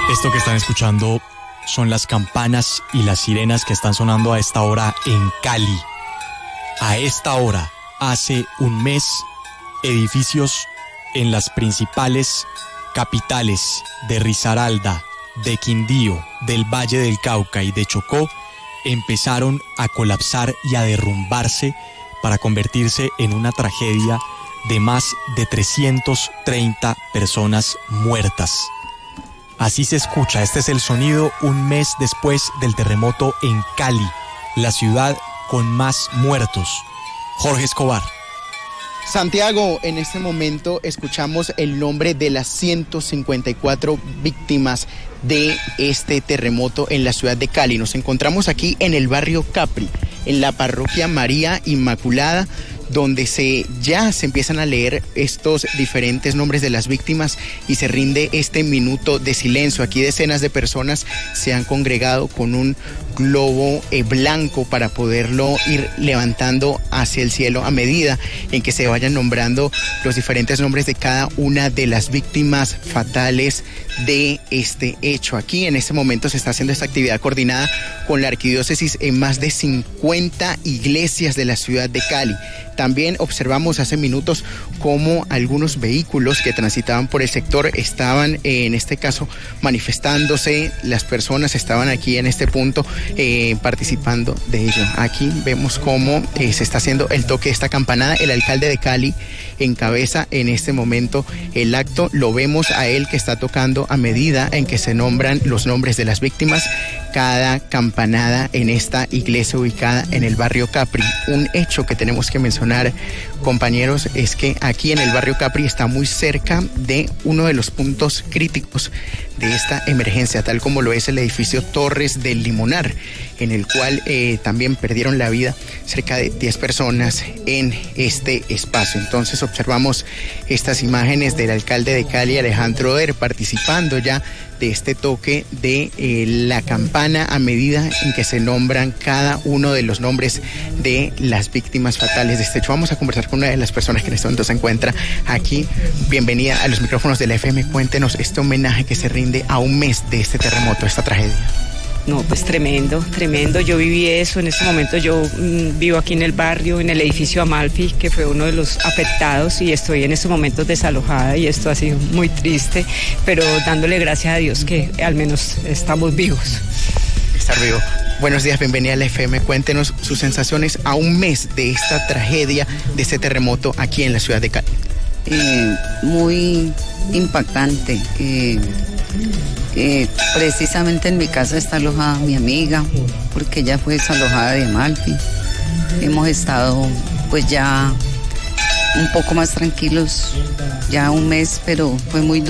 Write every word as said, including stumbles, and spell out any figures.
Esto que están escuchando son las campanas y las sirenas que están sonando a esta hora en Cali. A esta hora, hace un mes, edificios en las principales capitales de Risaralda, de Quindío, del Valle del Cauca y de Chocó empezaron a colapsar y a derrumbarse para convertirse en una tragedia de más de trescientas treinta personas muertas. Así se escucha, este es el sonido un mes después del terremoto en Cali, la ciudad con más muertos. Jorge Escobar. Santiago, en este momento escuchamos el nombre de las ciento cincuenta y cuatro víctimas de este terremoto en la ciudad de Cali. Nos encontramos aquí en el barrio Capri, en la parroquia María Inmaculada, donde se ya se empiezan a leer estos diferentes nombres de las víctimas y se rinde este minuto de silencio. Aquí decenas de personas se han congregado con un globo eh, blanco para poderlo ir levantando hacia el cielo a medida en que se vayan nombrando los diferentes nombres de cada una de las víctimas fatales de este hecho. Aquí en este momento se está haciendo esta actividad coordinada con la arquidiócesis en más de cincuenta iglesias de la ciudad de Cali. También observamos hace minutos cómo algunos vehículos que transitaban por el sector estaban, eh, en este caso, manifestándose. Las personas estaban aquí en este punto eh, participando de ello. Aquí vemos cómo eh, se está haciendo el toque de esta campanada. El alcalde de Cali encabeza en este momento el acto. Lo vemos a él que está tocando a medida en que se nombran los nombres de las víctimas cada campanada en esta iglesia ubicada en el barrio Capri. Un hecho que tenemos que mencionar, compañeros, es que aquí en el barrio Capri está muy cerca de uno de los puntos críticos de esta emergencia, tal como lo es el edificio Torres del Limonar, en el cual eh, también perdieron la vida cerca de diez personas en este espacio. Entonces observamos estas imágenes del alcalde de Cali, Alejandro Oder, participando ya de este toque de eh, la campana a medida en que se nombran cada uno de los nombres de las víctimas fatales de este hecho. Vamos a conversar con una de las personas que en este momento se encuentra aquí. Bienvenida a los micrófonos de la F M. Cuéntenos este homenaje que se rinde a un mes de este terremoto, esta tragedia. No, pues tremendo, tremendo. Yo viví eso, en este momento yo mmm, vivo aquí en el barrio, en el edificio Amalfi, que fue uno de los afectados, y estoy en estos momentos desalojada y esto ha sido muy triste, pero dándole gracias a Dios que al menos estamos vivos. Estar vivo. Buenos días, bienvenida a la F M. Cuéntenos sus sensaciones a un mes de esta tragedia, de este terremoto aquí en la ciudad de Cali. Eh, muy impactante. Eh, eh, precisamente en mi casa está alojada mi amiga, porque ella fue desalojada de Amalfi. Hemos estado pues ya un poco más tranquilos, ya un mes, pero fue muy